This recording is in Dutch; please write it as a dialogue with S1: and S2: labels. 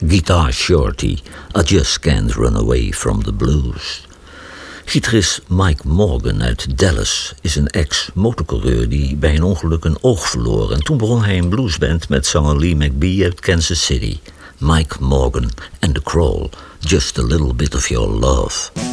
S1: Guitar Shorty, I Just Can't Run Away from the Blues. Gitarist Mike Morgan uit Dallas is een ex-motorcoureur die bij een ongeluk een oog verloor. En toen begon hij een bluesband met zanger Lee McBee uit Kansas City. Mike Morgan and The Crawl, Just a Little Bit of Your Love.